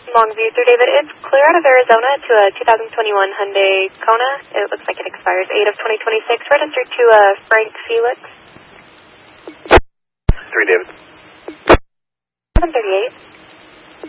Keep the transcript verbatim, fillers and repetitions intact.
Longview through David. It's clear out of Arizona to a two thousand twenty-one Hyundai Kona. It looks like it expires eight of twenty twenty-six. Registered to uh, Frank Felix. three David. seven thirty-eight.